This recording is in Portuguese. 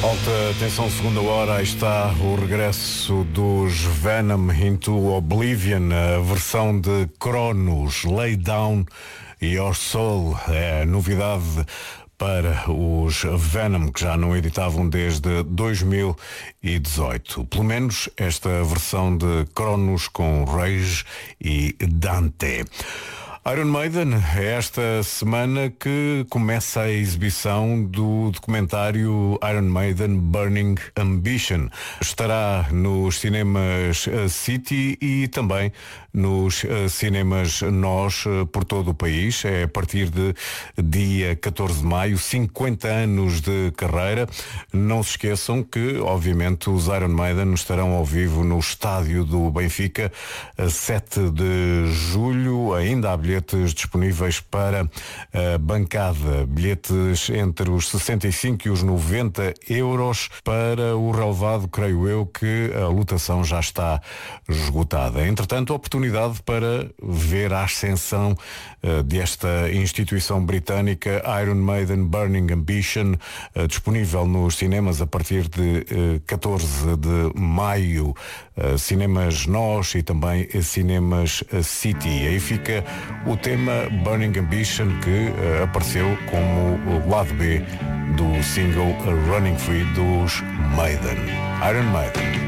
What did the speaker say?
Alta atenção, segunda hora, aí está o regresso dos Venom Into Oblivion, a versão de Cronos, Lay Down Your Soul, é a novidade para os Venom, que já não editavam desde 2018. Pelo menos esta versão de Cronos com Rage e Dante. Iron Maiden, é esta semana que começa a exibição do documentário Iron Maiden Burning Ambition. Estará nos cinemas City e também nos cinemas NOS por todo o país. É a partir de dia 14 de maio, 50 anos de carreira. Não se esqueçam que, obviamente, os Iron Maiden estarão ao vivo no estádio do Benfica a 7 de julho. Ainda há bilhetes disponíveis para a bancada, bilhetes entre os 65 e os 90 euros. Para o relevado, creio eu que a lotação já está esgotada. Entretanto, a oportunidade para ver a ascensão desta instituição britânica, Iron Maiden Burning Ambition, disponível nos cinemas a partir de 14 de maio, cinemas NOS e também cinemas City. Aí fica o tema Burning Ambition, que apareceu como o lado B do single Running Free dos Maiden. Iron Maiden.